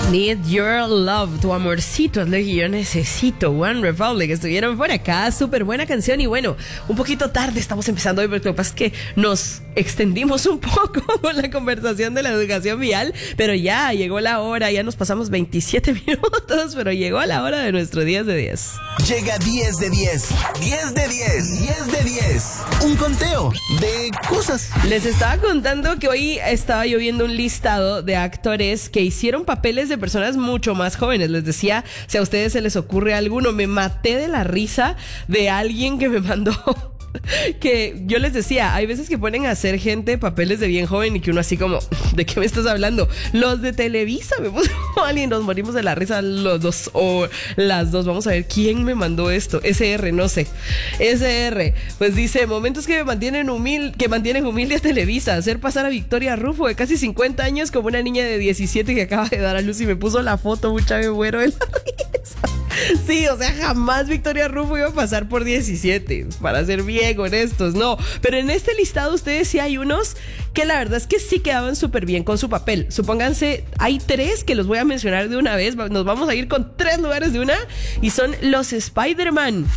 Need Your Love, tu amorcito es lo que yo necesito. One Republic, estuvieron por acá, súper buena canción. Y bueno, un poquito tarde estamos empezando hoy, porque lo que pasa es que nos extendimos un poco con la conversación de la educación vial, pero ya llegó la hora, ya nos pasamos 27 minutos, pero llegó a la hora de nuestro 10 de 10. Llega 10 de 10, 10 de 10, 10 de 10. Un conteo de cosas. Les estaba contando que hoy estaba yo viendo un listado de actores que hicieron papeles de personas mucho más jóvenes. Les decía, si a ustedes se les ocurre alguno, me maté de la risa de alguien que me mandó. Que yo les decía, hay veces que ponen a hacer gente papeles de bien joven y que uno así como, ¿de qué me estás hablando? Los de Televisa, me puso alguien, nos morimos de la risa los dos o las dos. Vamos a ver quién me mandó esto. SR, no sé. SR, pues dice, momentos que mantienen humilde a Televisa, hacer pasar a Victoria Rufo de casi 50 años como una niña de 17 que acaba de dar a luz, y me puso la foto, mucha me muero de la risa. Sí, o sea, jamás Victoria Rufo iba a pasar por 17, para ser bien honestos, no. Pero en este listado ustedes sí hay unos que la verdad es que sí quedaban súper bien con su papel. Supónganse, hay 3 que los voy a mencionar de una vez. Nos vamos a ir con 3 lugares de una, y son los Spider-Man.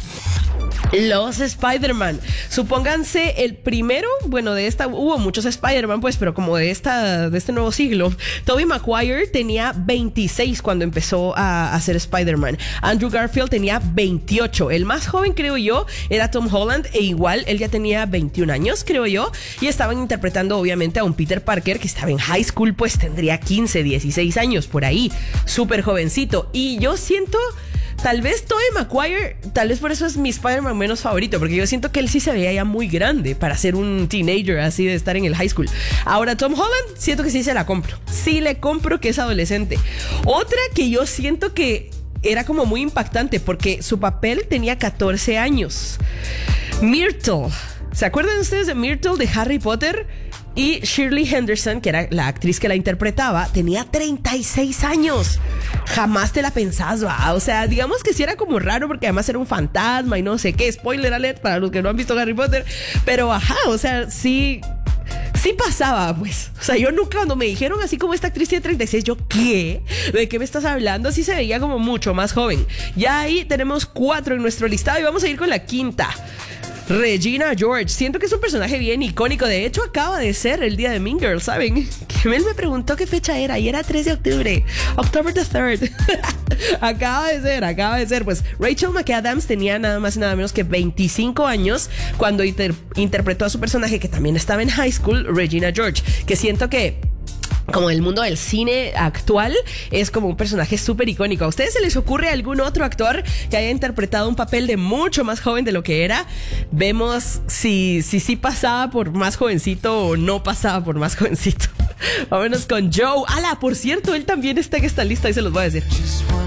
Los Spider-Man. Supónganse el primero, bueno, de esta hubo muchos Spider-Man, pues, pero como de este nuevo siglo. Tobey Maguire tenía 26 cuando empezó a hacer Spider-Man. Andrew Garfield tenía 28. El más joven, creo yo, era Tom Holland, e igual él ya tenía 21 años, creo yo, y estaban interpretando obviamente a un Peter Parker que estaba en high school, pues tendría 15, 16 años por ahí, súper jovencito. Y yo siento, tal vez Tobey Maguire, tal vez por eso es mi Spider-Man menos favorito, porque yo siento que él sí se veía ya muy grande para ser un teenager así de estar en el high school. Ahora Tom Holland, siento que sí se la compro. Sí le compro que es adolescente. Otra que yo siento que era como muy impactante porque su papel tenía 14 años. Myrtle. ¿Se acuerdan ustedes de Myrtle de Harry Potter? Y Shirley Henderson, que era la actriz que la interpretaba, tenía 36 años. Jamás te la pensás, ¿va? O sea, digamos que sí era como raro porque además era un fantasma y no sé qué. Spoiler alert para los que no han visto Harry Potter. Pero ajá, o sea, sí pasaba, pues. O sea, yo nunca, cuando me dijeron así como esta actriz tiene 36, yo, ¿qué? ¿De qué me estás hablando? Sí se veía como mucho más joven. Ya ahí tenemos 4 en nuestro listado y vamos a ir con la quinta. Regina George. Siento que es un personaje bien icónico. De hecho, acaba de ser el día de Mean Girls, ¿saben? Que él me preguntó qué fecha era y era 3 de octubre. October the 3rd. Acaba de ser. Pues Rachel McAdams tenía nada más y nada menos que 25 años cuando interpretó a su personaje, que también estaba en high school, Regina George. Que siento que, como el mundo del cine actual, es como un personaje súper icónico. ¿A ustedes se les ocurre algún otro actor que haya interpretado un papel de mucho más joven de lo que era? Vemos si pasaba por más jovencito o no pasaba por más jovencito. Vámonos con Joe. Ala, por cierto, él también está en esta lista y se los voy a decir.